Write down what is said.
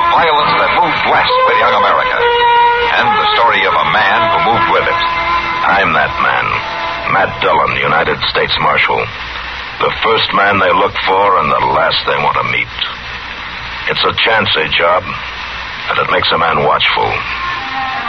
violence that moved west with young America, and the story of a man who moved with it. I'm that man, Matt Dillon, United States Marshal. The first man they look for and the last they want to meet. It's a chancy job, and it makes a man watchful.